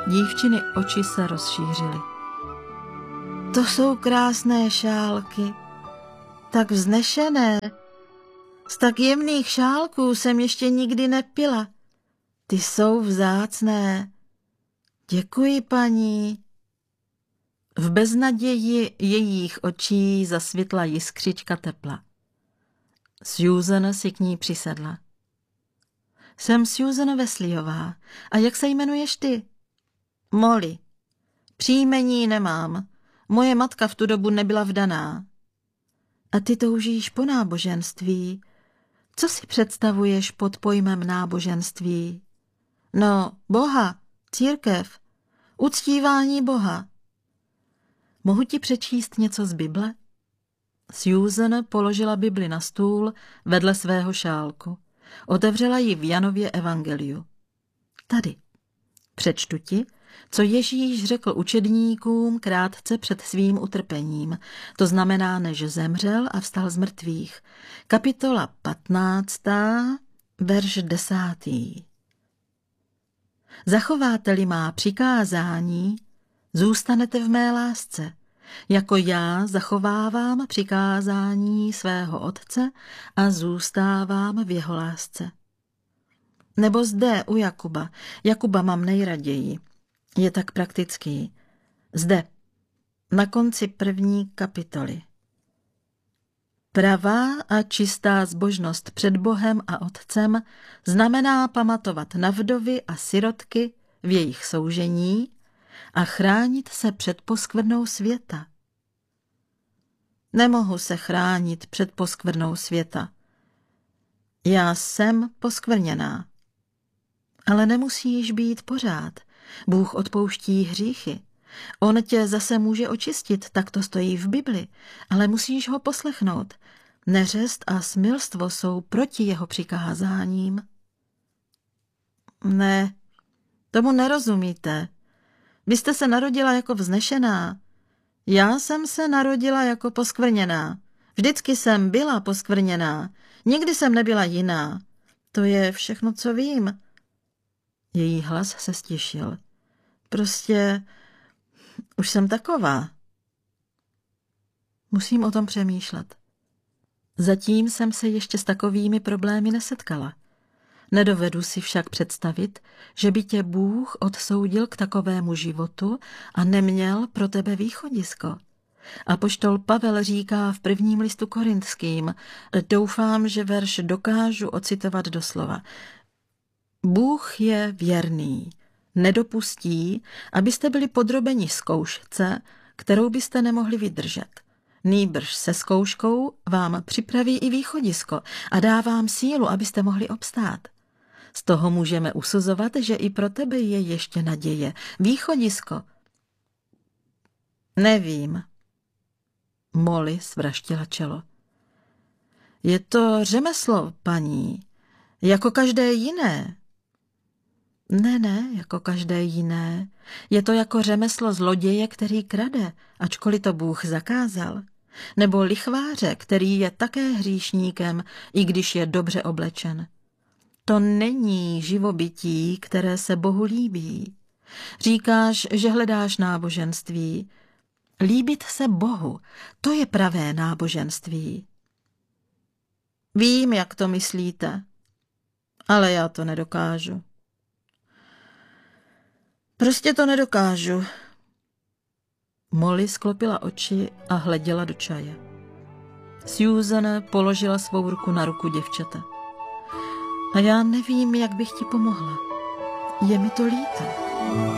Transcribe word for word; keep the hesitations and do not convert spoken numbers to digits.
Dívčiny oči se rozšířily. To jsou krásné šálky, tak vznešené. Z tak jemných šálků jsem ještě nikdy nepila. Ty jsou vzácné. Děkuji, paní. V beznaději jejich očí zasvětla jiskřička tepla. Susan si k ní přisedla. Jsem Susan Wesleyová. A jak se jmenuješ ty? Molly. Příjmení nemám. Moje matka v tu dobu nebyla vdaná. A ty toužíš po náboženství. Co si představuješ pod pojmem náboženství? No, Boha, církev, uctívání Boha. Mohu ti přečíst něco z Bible? Susan položila Bibli na stůl vedle svého šálku. Otevřela ji v Janově evangeliu. Tady. Přečtu ti, co Ježíš řekl učedníkům krátce před svým utrpením. To znamená, než zemřel a vstal z mrtvých. Kapitola patnáctá, verš desátý. Zachováte-li má přikázání, zůstanete v mé lásce, jako já zachovávám přikázání svého otce a zůstávám v jeho lásce. Nebo zde u Jakuba. Jakuba mám nejraději. Je tak praktický. Zde, na konci první kapitoly. Pravá a čistá zbožnost před Bohem a Otcem znamená pamatovat na vdovy a sirotky v jejich soužení a chránit se před poskvrnou světa. Nemohu se chránit před poskvrnou světa. Já jsem poskvrněná. Ale nemusíš být pořád. Bůh odpouští hříchy. On tě zase může očistit, tak to stojí v Bibli, ale musíš ho poslechnout. Neřest a smilstvo jsou proti jeho přikázáním. Ne, tomu nerozumíte. Vy jste se narodila jako vznešená. Já jsem se narodila jako poskvrněná. Vždycky jsem byla poskvrněná. Nikdy jsem nebyla jiná. To je všechno, co vím. Její hlas se ztišil. Prostě už jsem taková. Musím o tom přemýšlet. Zatím jsem se ještě s takovými problémy nesetkala. Nedovedu si však představit, že by tě Bůh odsoudil k takovému životu a neměl pro tebe východisko. Apoštol Pavel říká v prvním listu Korinským, doufám, že verš dokážu ocitovat doslova. Bůh je věrný, nedopustí, abyste byli podrobeni zkoušce, kterou byste nemohli vydržet. Nýbrž se zkouškou vám připraví i východisko a dá vám sílu, abyste mohli obstát. Z toho můžeme usuzovat, že i pro tebe je ještě naděje. Východisko. Nevím. Molly svraštila čelo. Je to řemeslo, paní, jako každé jiné. Ne, ne, jako každé jiné. Je to jako řemeslo zloděje, který krade, ačkoliv to Bůh zakázal. Nebo lichváře, který je také hříšníkem, i když je dobře oblečen. To není živobytí, které se Bohu líbí. Říkáš, že hledáš náboženství. Líbit se Bohu, to je pravé náboženství. Vím, jak to myslíte, ale já to nedokážu. Prostě to nedokážu. Molly sklopila oči a hleděla do čaje. Susan položila svou ruku na ruku děvčete. A já nevím, jak bych ti pomohla. Je mi to líto.